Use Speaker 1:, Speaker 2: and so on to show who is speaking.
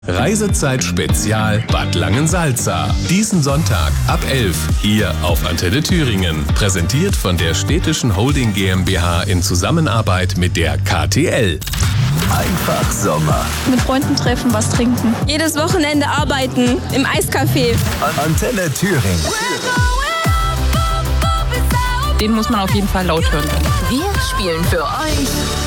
Speaker 1: Reisezeit Spezial Bad Langensalza. Diesen Sonntag ab 11 hier auf Antenne Thüringen. Präsentiert von der Städtischen Holding GmbH in Zusammenarbeit mit der KTL. Einfach Sommer.
Speaker 2: Mit Freunden treffen, was trinken.
Speaker 3: Jedes Wochenende arbeiten im Eiscafé.
Speaker 1: Antenne Thüringen.
Speaker 2: Den muss man auf jeden Fall laut hören.
Speaker 4: Wir spielen für euch